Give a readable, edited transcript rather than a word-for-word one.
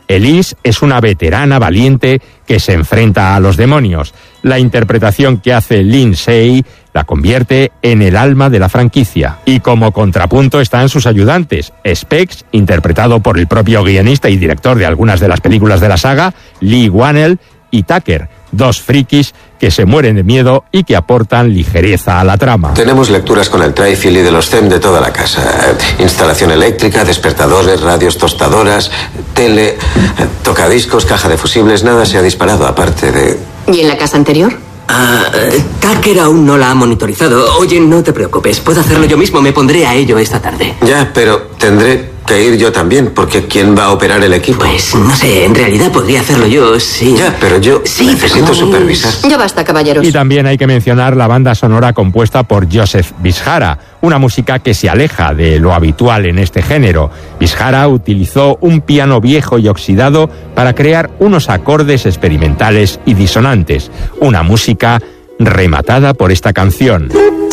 Elise es una veterana valiente que se enfrenta a los demonios. La interpretación que hace Lindsay la convierte en el alma de la franquicia. Y como contrapunto están sus ayudantes, Specs, interpretado por el propio guionista y director de algunas de las películas de la saga, Lee Whannell, y Tucker, dos frikis que se mueren de miedo y que aportan ligereza a la trama. Tenemos lecturas con el Tri-Field y de los CEM de toda la casa. Instalación eléctrica, despertadores, radios, tostadoras, tele, tocadiscos, caja de fusibles. Nada se ha disparado aparte de... ¿Y en la casa anterior? Tucker aún no la ha monitorizado. Oye, no te preocupes, puedo hacerlo yo mismo. Me pondré a ello esta tarde. Ya, pero tendré que ir yo también, porque ¿quién va a operar el equipo? Pues no sé, en realidad podría hacerlo yo, sí. Ya, pero yo necesito supervisar. Ya basta, caballeros. Y también hay que mencionar la banda sonora compuesta por Joseph Bishara, una música que se aleja de lo habitual en este género. Bishara utilizó un piano viejo y oxidado para crear unos acordes experimentales y disonantes, una música rematada por esta canción.